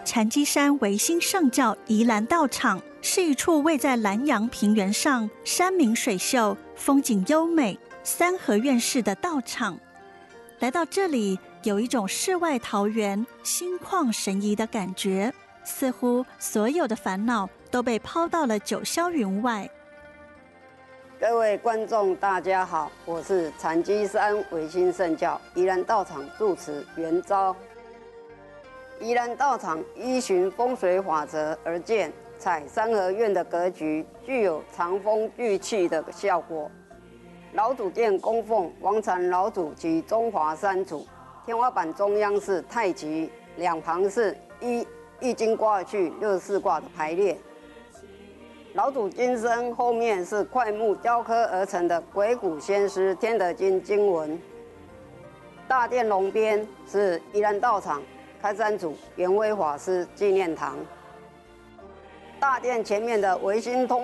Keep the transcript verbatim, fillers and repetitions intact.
禅机山维新圣教宜兰道场是一处位在兰阳平原上，山明水秀，风景优美，三合院式的道场。来到这里，有一种世外桃源、心旷神怡的感觉，似乎所有的烦恼都被抛到了九霄云外。 各位观众，大家好，我是禅机山维新圣教宜兰道场住持元昭。宜兰道场依循风水法则而建，采三合院的格局，具有藏风聚气的效果。老主殿供奉王禅老祖及中华三祖，天花板中央是太极，两旁是依易经卦序六四卦的排列。老祖金身后面是块木雕刻而成的鬼谷先师天德经经文。大殿龙边是宜兰道场开山祖圆威法师纪念堂。大殿前面的维新通